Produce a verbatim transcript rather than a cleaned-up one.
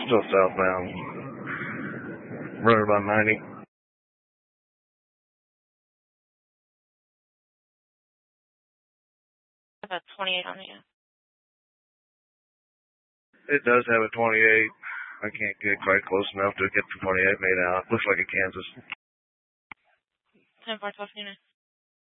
still southbound. Running about ninety. About twenty-eight on you. It does have a twenty-eight. I can't get quite close enough to get the twenty-eight made out. Looks like a Kansas. ten four twelve unit.